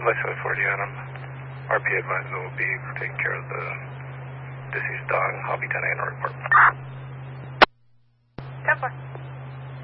Advice 740 Adam. RP advisor will be taking care of the deceased dog. I'll be 10 A in a report.